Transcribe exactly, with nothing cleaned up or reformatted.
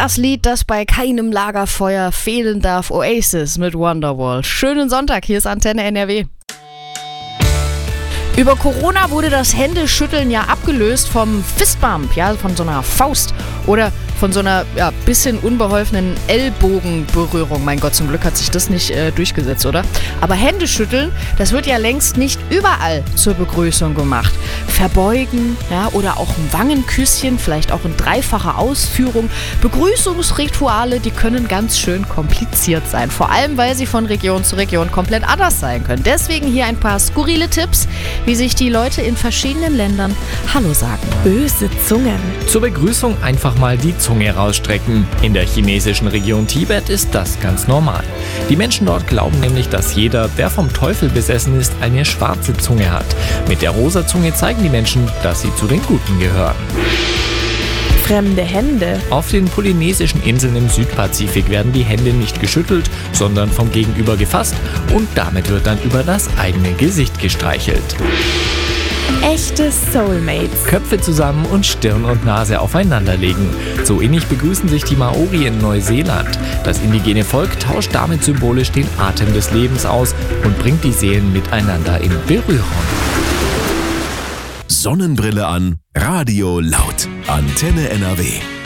Das Lied, das bei keinem Lagerfeuer fehlen darf, Oasis mit Wonderwall. Schönen Sonntag, hier ist Antenne N R W. Über Corona wurde das Händeschütteln ja abgelöst vom Fistbump, ja, von so einer Faust oder von so einer ja, bisschen unbeholfenen Ellbogenberührung. Mein Gott, zum Glück hat sich das nicht äh, durchgesetzt, oder? Aber Händeschütteln, das wird ja längst nicht überall zur Begrüßung gemacht. Verbeugen, ja, oder auch ein Wangenküsschen, vielleicht auch in dreifacher Ausführung. Begrüßungsrituale, die können ganz schön kompliziert sein. Vor allem, weil sie von Region zu Region komplett anders sein können. Deswegen hier ein paar skurrile Tipps, wie sich die Leute in verschiedenen Ländern Hallo sagen. Böse Zungen. Zur Begrüßung einfach mal die Zunge rausstrecken. In der chinesischen Region Tibet ist das ganz normal. Die Menschen dort glauben nämlich, dass jeder, der vom Teufel besessen ist, eine schwarze Zunge hat. Mit der rosa Zunge zeigen die Menschen, dass sie zu den Guten gehören. Fremde Hände. Auf den polynesischen Inseln im Südpazifik werden die Hände nicht geschüttelt, sondern vom Gegenüber gefasst und damit wird dann über das eigene Gesicht gestreichelt. Echte Soulmates. Köpfe zusammen und Stirn und Nase aufeinanderlegen. So ähnlich begrüßen sich die Maori in Neuseeland. Das indigene Volk tauscht damit symbolisch den Atem des Lebens aus und bringt die Seelen miteinander in Berührung. Sonnenbrille an, Radio laut. Antenne N R W.